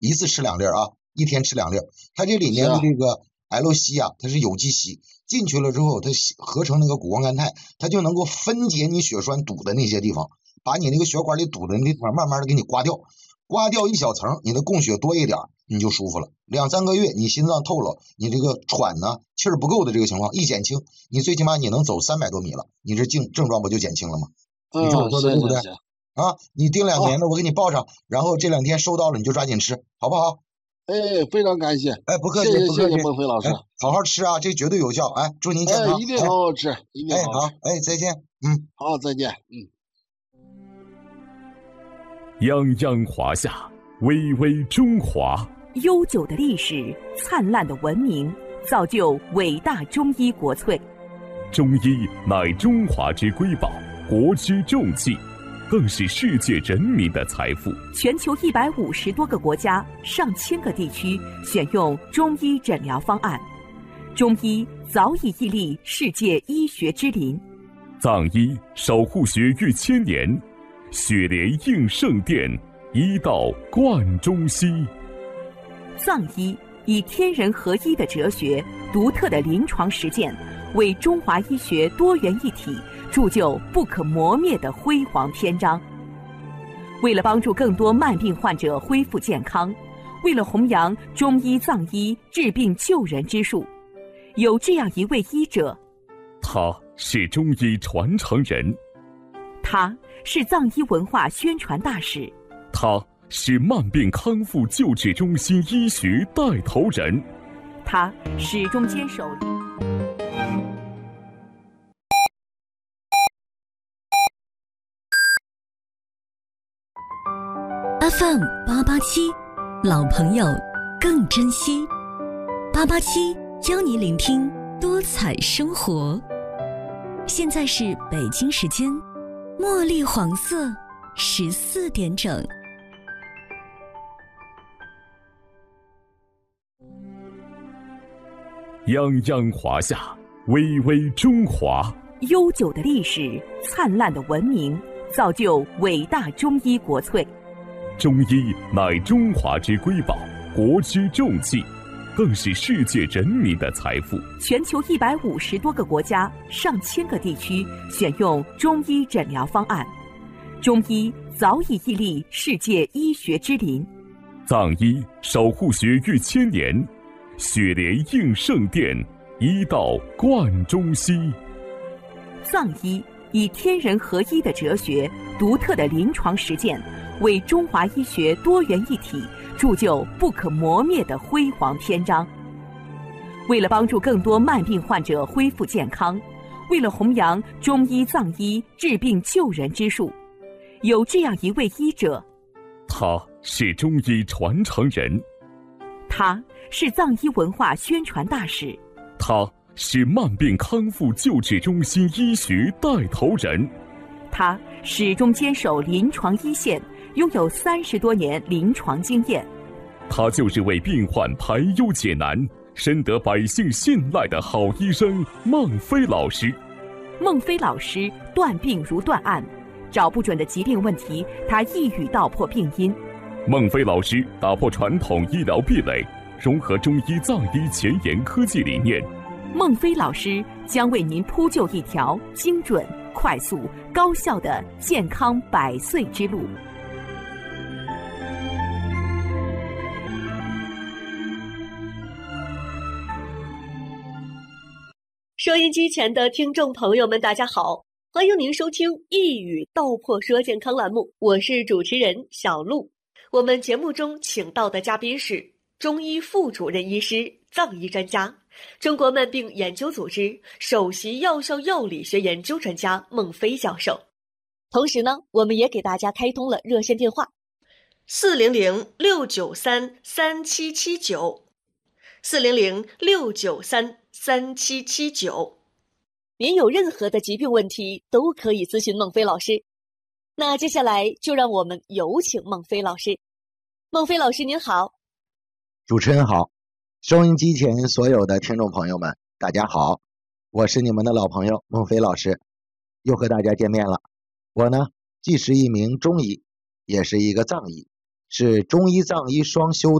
一次吃2粒啊，一天吃2粒。它这里面的这个 L 烯啊，它是有机烯，进去了之后，它合成那个谷胱甘肽，它就能够分解你血栓堵的那些地方，把你那个血管里堵的那地方慢慢的给你刮掉，刮掉一小层，你的供血多一点，你就舒服了。2、3个月，你心脏透了，你这个喘呢，气儿不够的这个情况一减轻，你最起码你能走300多米了，你这症状不就减轻了吗？你说我说的对不对？啊，你盯2年的，我给你报上，然后这2天收到了你就抓紧吃，好不好？ 哎，非常感谢。 哎，不客气，不客气， 孟非老师， 好好吃啊，这绝对有效。哎，祝您健康。 一定好好吃，一定好好。哎，再见。 好，再见。 泱泱华夏，巍巍中华。 悠久的历史，灿烂的文明，造就伟大中医国粹。 中医乃中华之瑰宝，国之重器，更是世界人民的财富。 全球150多个国家、上千个地区选用中医诊疗方案，中医早已屹立世界医学之林。 藏医守护血域1000年，血莲应圣殿，医道贯中西。 藏医以天人合一的哲学、独特的临床实践，为中华医学多元一体铸就不可磨灭的辉煌篇章。为了帮助更多慢病患者恢复健康，为了弘扬中医藏医治病救人之术，有这样一位医者， 他是中医传承人， 他是藏医文化宣传大使， 他是慢病康复救治中心医学带头人， 他始终坚守 FM 887，老朋友更珍惜。887教你聆听多彩生活。现在是北京时间茉莉黄色14点整。 泱泱华夏，巍巍中华。 悠久的历史，灿烂的文明，造就伟大中医国粹。 中医乃中华之瑰宝，国之重器，更是世界人民的财富。 全球150多个国家、上千个地区选用中医诊疗方案，中医早已屹立世界医学之林。 藏医守护血域1000年，血莲应圣殿，医道贯中西。 藏医以天人合一的哲学、独特的临床实践，为中华医学多元一体铸就不可磨灭的辉煌篇章。为了帮助更多慢病患者恢复健康，为了弘扬中医藏医治病救人之术，有这样一位医者， 他是中医传承人， 他是藏医文化宣传大使， 他是慢病康复救治中心医学带头人， 他始终坚守临床一线，拥有30多年临床经验。 他就是为病患排忧解难、深得百姓信赖的好医生孟非老师。 孟非老师断病如断案，找不准的疾病问题，他一语道破病因。 孟非老师打破传统医疗壁垒，融合中医藏医前沿科技理念。 孟非老师将为您铺就一条精准、快速、高效的健康100岁之路。 收音机前的听众朋友们，大家好，欢迎您收听一语道破说健康栏目，我是主持人小璐。我们节目中请到的嘉宾是中医副主任医师、藏医专家、中国慢病研究组织首席药效药理学研究专家孟非教授。同时呢，我们也给大家开通了热线电话400-693-3779 400-693-3779，您有任何的疾病问题都可以咨询孟非老师。那接下来就让我们有请孟非老师。孟非老师您好。 主持人好，收音机前所有的听众朋友们大家好，我是你们的老朋友孟非老师，又和大家见面了。我呢既是一名中医，也是一个藏医， 是中医藏医双修。